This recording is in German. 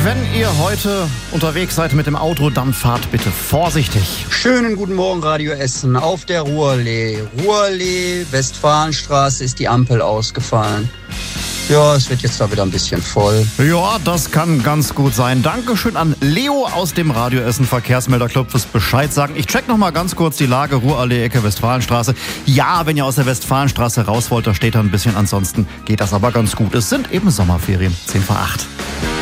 Wenn ihr heute unterwegs seid mit dem Auto, dann fahrt bitte vorsichtig. Schönen guten Morgen, Radio Essen, auf der Ruhrallee. Ruhrallee, Westfalenstraße ist die Ampel ausgefallen. Ja, es wird jetzt da wieder ein bisschen voll. Ja, das kann ganz gut sein. Dankeschön an Leo aus dem Radio Essen Verkehrsmelderclub fürs Bescheid sagen. Ich check noch mal ganz kurz die Lage, Ruhrallee, Ecke Westfalenstraße. Ja, wenn ihr aus der Westfalenstraße raus wollt, da steht da ein bisschen. Ansonsten geht das aber ganz gut. Es sind eben Sommerferien, 7:50.